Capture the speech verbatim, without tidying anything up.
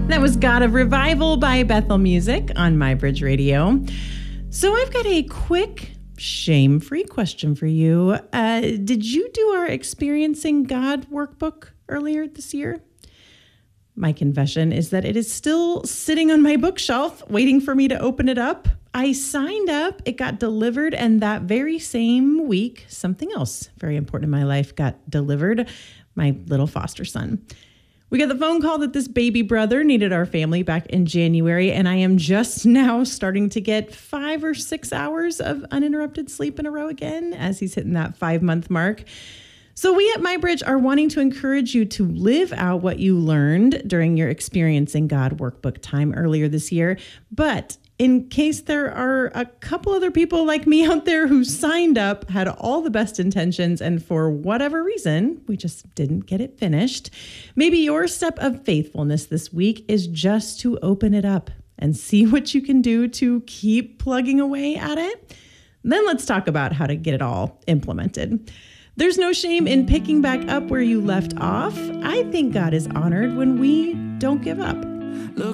That was God of Revival by Bethel Music on MyBridge Radio. So I've got a quick, shame-free question for you. Uh, did you do our Experiencing God workbook earlier this year? My confession is that it is still sitting on my bookshelf, waiting for me to open it up. I signed up, it got delivered, and that very same week, something else very important in my life got delivered, my little foster son. We got the phone call that this baby brother needed our family back in January, and I am just now starting to get five or six hours of uninterrupted sleep in a row again as he's hitting that five-month mark. So we at MyBridge are wanting to encourage you to live out what you learned during your Experiencing God workbook time earlier this year. But in case there are a couple other people like me out there who signed up, had all the best intentions, and for whatever reason, we just didn't get it finished, maybe your step of faithfulness this week is just to open it up and see what you can do to keep plugging away at it. Then let's talk about how to get it all implemented. There's no shame in picking back up where you left off. I think God is honored when we don't give up. Look